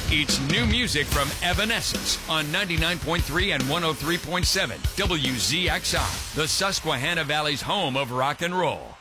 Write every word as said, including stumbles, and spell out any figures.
It's new music from Evanescence on ninety-nine point three and one oh three point seven W Z X I, the Susquehanna Valley's home of rock and roll.